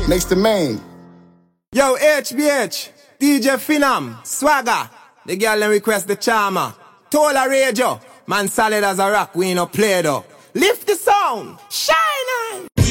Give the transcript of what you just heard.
Next to main. Yo, HBH, DJ Phenom, Swagger. The girl then request the charmer. Tola Radio, man solid as a rock, we no play though. Lift the sound, shout!